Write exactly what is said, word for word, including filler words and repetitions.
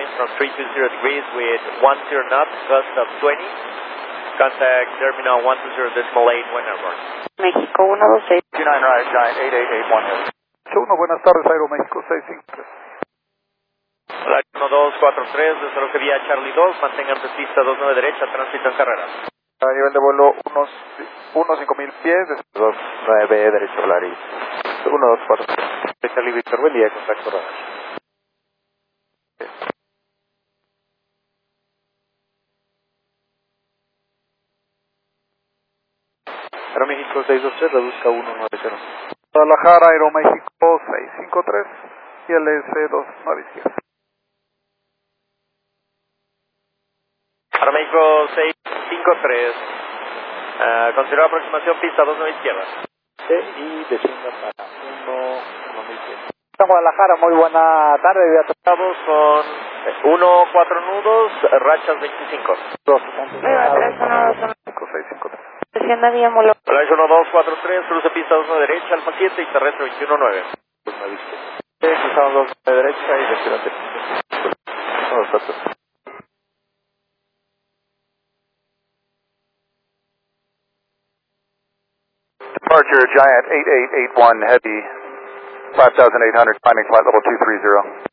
wind from three two zero degrees with one zero knots, gust of twenty. Contact terminal one two zero decimal eight, one airborne. México uno dos seis. two nine right, Giant eight eight eight one Heavy. uno, buenas tardes, Aeroméxico seis cinco tres. Hola, uno dos cuatro tres, desde que vía Charlie dos, mantengan de pista dos nueve derecha, tránsito en carrera. A nivel de vuelo uno cinco mil pies, dos nueve derecho Volaris. uno dos cuatro tres. Charlie Victor, buen día, contacto radar. Aeroméxico seis dos tres, reduzca uno nueve cero. Guadalajara, Aeroméxico seis cinco tres y L S dos nueve izquierda. Aeroméxico seis cinco tres, uh, considera aproximación pista dos nueve izquierda. Sí, y descienda para uno nueve pies. Guadalajara, muy buena tarde, Estamos con uno cuatro nudos, rachas veinticinco. dos seis cinco tres. Descienda vía Molo. Hola, uno dos cuatro tres, cruce pista dos nueve derecha, Alfa siete y terrestre veintiuno nueve. Sí, cruzamos dos de derecha y descienda derecha. Vamos a hacer. Departure Giant eight eight eight one Heavy, five thousand eight hundred, climbing flight level two three zero.